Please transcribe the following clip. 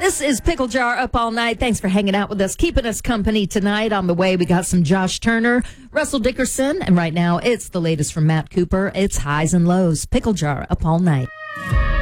This is Pickle Jar Up All Night. Thanks for hanging out with us, keeping us company tonight. On the way, we got some Josh Turner, Russell Dickerson, and right now it's the latest from Matt Cooper. It's Highs and Lows. Pickle Jar Up All Night.